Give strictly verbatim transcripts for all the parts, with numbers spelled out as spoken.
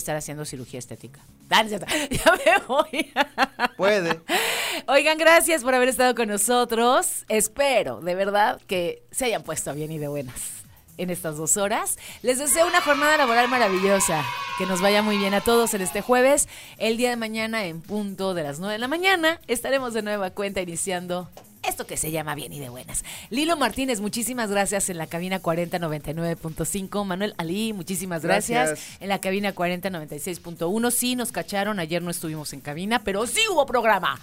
estar haciendo cirugía estética. Dale, ya me voy. Puede. Oigan, gracias por haber estado con nosotros. Espero, de verdad, que se hayan puesto bien y de buenas en estas dos horas. Les deseo una jornada laboral maravillosa. Que nos vaya muy bien a todos en este jueves. El día de mañana, en punto de las nueve de la mañana, estaremos de nueva cuenta iniciando esto que se llama Bien y de Buenas. Lilo Martínez, muchísimas gracias en la cabina cuarenta noventa y nueve punto cinco. Manuel Ali, muchísimas gracias. gracias. En la cabina cuarenta noventa y seis punto uno. Sí, nos cacharon, ayer no estuvimos en cabina, pero sí hubo programa.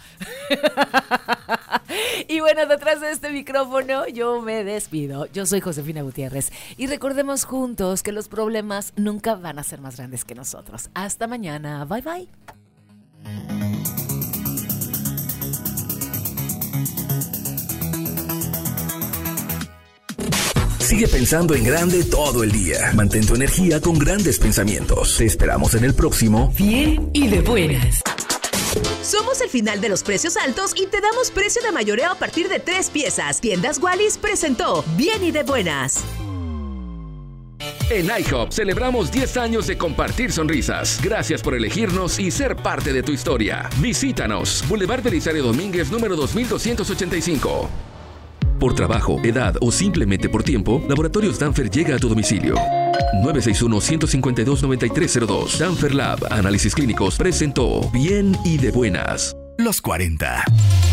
Y bueno, detrás de este micrófono yo me despido. Yo soy Josefina Gutiérrez. Y recordemos juntos que los problemas nunca van a ser más grandes que nosotros. Hasta mañana. Bye, bye. Sigue pensando en grande todo el día. Mantén tu energía con grandes pensamientos. Te esperamos en el próximo Bien y de Buenas. Somos el final de los precios altos y te damos precio de mayoreo a partir de tres piezas. Tiendas Wallis presentó Bien y de Buenas. En IHOP celebramos diez años de compartir sonrisas. Gracias por elegirnos y ser parte de tu historia. Visítanos. Boulevard Belisario Domínguez, número dos mil doscientos ochenta y cinco. Por trabajo, edad o simplemente por tiempo, Laboratorios Danfer llega a tu domicilio. nueve seis uno, uno cinco dos, nueve tres cero dos. Danfer Lab, Análisis Clínicos, presentó Bien y de Buenas. Los cuarenta.